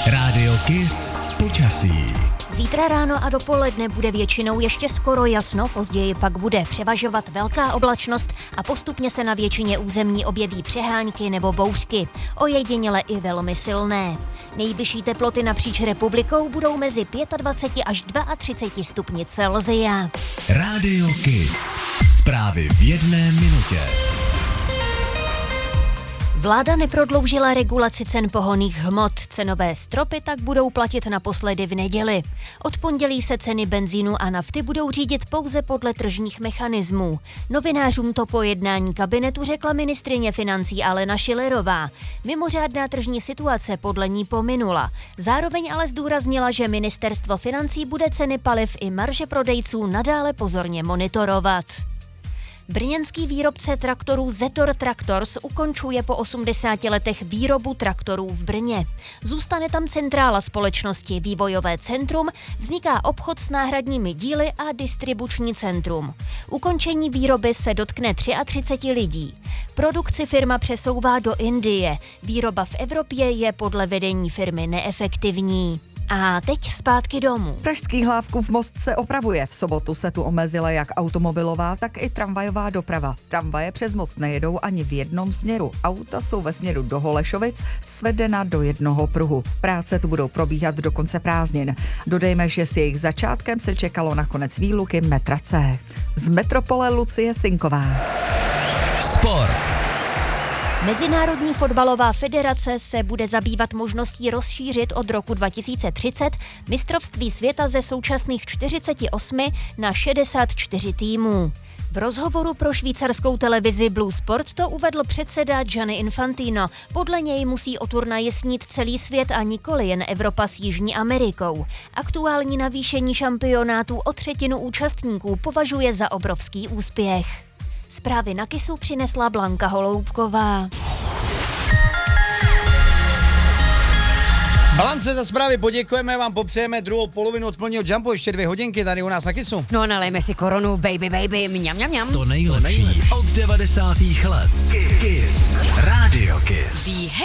Rádio Kiss počasí. Zítra ráno a dopoledne bude většinou ještě skoro jasno, později pak bude převažovat velká oblačnost a postupně se na většině území objeví přehánky nebo bouřky, ojediněle i velmi silné. Nejvyšší teploty napříč republikou budou mezi 25 až 32 stupni Celsia. Rádio Kiss. Zprávy v jedné minutě. Vláda neprodloužila regulaci cen pohonných hmot. Cenové stropy tak budou platit naposledy v neděli. Od pondělí se ceny benzínu a nafty budou řídit pouze podle tržních mechanismů. Novinářům to po jednání kabinetu řekla ministryně financí Alena Schillerová. Mimořádná tržní situace podle ní pominula. Zároveň ale zdůraznila, že ministerstvo financí bude ceny paliv i marže prodejců nadále pozorně monitorovat. Brněnský výrobce traktorů Zetor Tractors ukončuje po 80 letech výrobu traktorů v Brně. Zůstane tam centrála společnosti, vývojové centrum, vzniká obchod s náhradními díly a distribuční centrum. Ukončení výroby se dotkne 33 lidí. Produkci firma přesouvá do Indie. Výroba v Evropě je podle vedení firmy neefektivní. A teď zpátky domů. Pražský Hlávkův most se opravuje. V sobotu se tu omezila jak automobilová, tak i tramvajová doprava. Tramvaje přes most nejedou ani v jednom směru. Auta jsou ve směru do Holešovic svedena do jednoho pruhu. Práce tu budou probíhat do konce prázdnin. Dodejme, že s jejich začátkem se čekalo na konec výluky metra C. Z metropole Lucie Sinková. Sport. Mezinárodní fotbalová federace se bude zabývat možností rozšířit od roku 2030 mistrovství světa ze současných 48 na 64 týmů. V rozhovoru pro švýcarskou televizi Blue Sport to uvedl předseda Gianni Infantino. Podle něj musí o turnaji snít celý svět a nikoli jen Evropa s Jižní Amerikou. Aktuální navýšení šampionátu o třetinu účastníků považuje za obrovský úspěch. Zprávy na Kissu přinesla Blanka Holoubková. Balance za zprávy poděkujeme, vám popřejeme druhou polovinu odpoledního jumpu, ještě 2 hodinky tady u nás na Kissu. No a nalejme si koronu, baby, mňam, mňam, mňam. To nejlepší od 90. let. Kiss. Rádio Kiss.